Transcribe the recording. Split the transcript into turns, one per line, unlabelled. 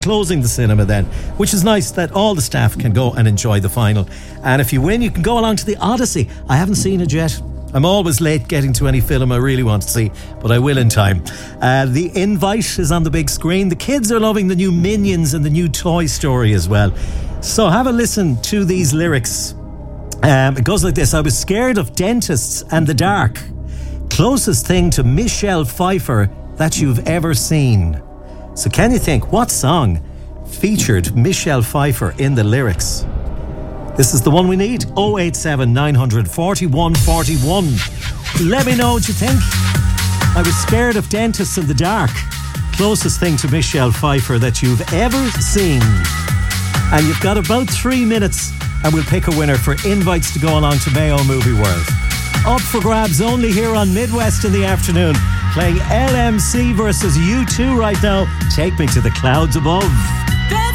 closing the cinema then, which is nice that all the staff can go and enjoy the final. And if you win, you can go along to the Odyssey. I haven't seen it yet. I'm always late getting to any film I really want to see, but I will in time. The Invite is on the big screen. The kids are loving the new Minions and the new Toy Story as well. So have a listen to these lyrics. It goes like this. I was scared of dentists and the dark. Closest thing to Michelle Pfeiffer that you've ever seen. So can you think what song featured Michelle Pfeiffer in the lyrics? This is the one we need. 087 900 4141. Let me know what you think. I was scared of dentists in the dark. Closest thing to Michelle Pfeiffer that you've ever seen. And you've got about 3 minutes and we'll pick a winner for invites to go along to Mayo Movie World. Up for grabs only here on Midwest in the afternoon. Playing LMC versus U2 right now. Take me to the clouds above.